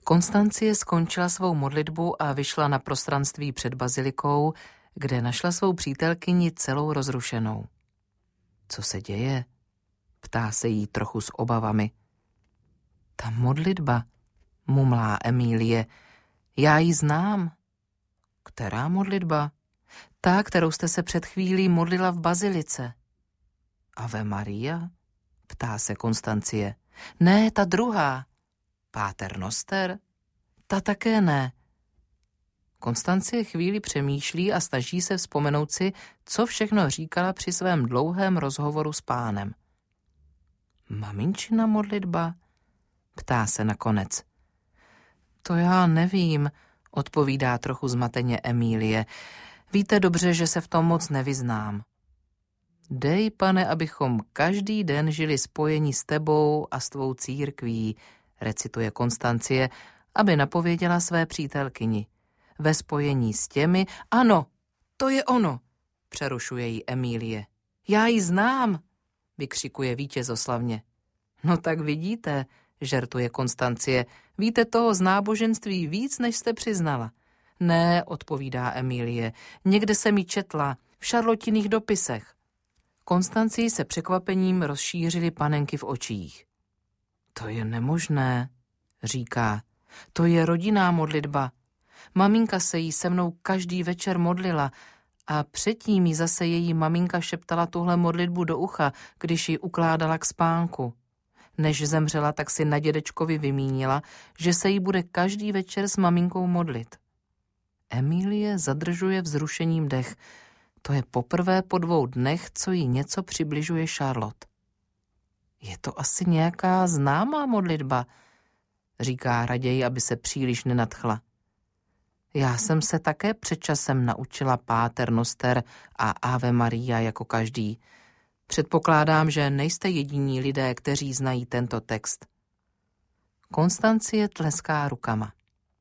Konstancie skončila svou modlitbu a vyšla na prostranství před bazilikou, kde našla svou přítelkyni celou rozrušenou. Co se děje? Ptá se jí trochu s obavami. Ta modlitba, mumlá Emilie, já ji znám. Která modlitba? Ta, kterou jste se před chvílí modlila v bazilice. Ave Maria? Ptá se Konstancie. Ne, ta druhá. Páter Noster? Ta také ne. Konstancie chvíli přemýšlí a snaží se vzpomenout si, co všechno říkala při svém dlouhém rozhovoru s Pánem. Maminčina modlitba? Ptá se nakonec. To já nevím, odpovídá trochu zmateně Emilie. Víte dobře, že se v tom moc nevyznám. Dej, Pane, abychom každý den žili spojení s tebou a s tvou církví, recituje Konstancie, aby napověděla své přítelkyni. Ve spojení s těmi, ano, to je ono, přerušuje jí Emilie. Já ji znám, vykřikuje vítězoslavně. No tak vidíte, žertuje Konstancie, víte toho z náboženství víc, než jste přiznala. Ne, odpovídá Emilie, někde jsem ji četla, v Šarlotiných dopisech. Konstancii se překvapením rozšířily panenky v očích. To je nemožné, říká, to je rodinná modlitba. Maminka se jí se mnou každý večer modlila a předtím jí zase její maminka šeptala tuhle modlitbu do ucha, když ji ukládala k spánku. Než zemřela, tak si na dědečkovi vymínila, že se jí bude každý večer s maminkou modlit. Emilie zadržuje vzrušením dech. To je poprvé po 2 dnech, co jí něco přibližuje Charlotte. Je to asi nějaká známá modlitba, říká raději, aby se příliš nenadchla. Já jsem se také před časem naučila Páter Noster a Ave Maria jako každý. Předpokládám, že nejste jediní lidé, kteří znají tento text. Konstancie tleská rukama.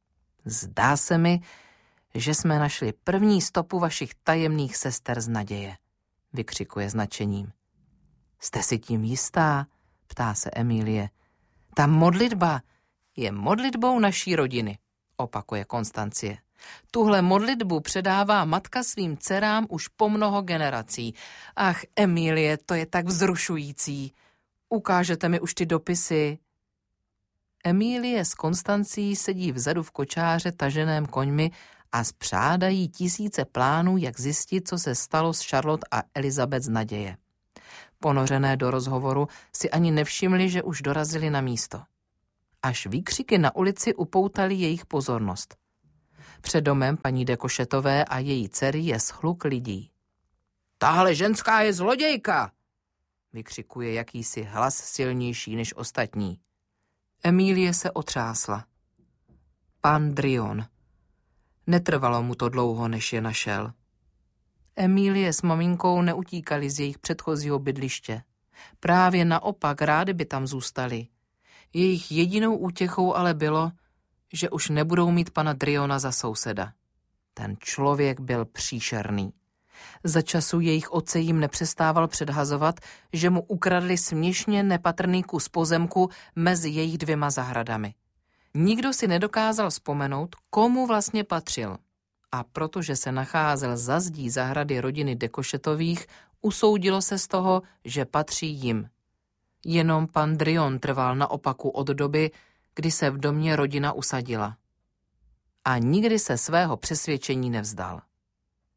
Zdá se mi, že jsme našli první stopu vašich tajemných sester z naděje, vykřikuje s nadšením. Jste si tím jistá? Ptá se Emilie. Ta modlitba je modlitbou naší rodiny, opakuje Konstancie. Tuhle modlitbu předává matka svým dcerám už po mnoho generací. Ach, Emilie, to je tak vzrušující. Ukážete mi už ty dopisy? Emilie s Konstancií sedí vzadu v kočáře taženém koňmi a spřádají tisíce plánů, jak zjistit, co se stalo s Charlotte a Elizabeth z naděje. Ponořené do rozhovoru si ani nevšimli, že už dorazili na místo. Až výkřiky na ulici upoutali jejich pozornost. Před domem paní de Cochettové a její dcery je shluk lidí. Tahle ženská je zlodějka, vykřikuje jakýsi hlas silnější než ostatní. Emilie se otřásla. Pan Drion. Netrvalo mu to dlouho, než je našel. Emilie s maminkou neutíkali z jejich předchozího bydliště. Právě naopak, rádi by tam zůstali. Jejich jedinou útěchou ale bylo, že už nebudou mít pana Driona za souseda. Ten člověk byl příšerný. Za času jejich otce jim nepřestával předhazovat, že mu ukradli směšně nepatrný kus pozemku mezi jejich 2 zahradami. Nikdo si nedokázal vzpomenout, komu vlastně patřil. A protože se nacházel za zdí zahrady rodiny de Cochettových, usoudilo se z toho, že patří jim. Jenom pan Drion trval na opaku od doby, kdy se v domě rodina usadila. A nikdy se svého přesvědčení nevzdal.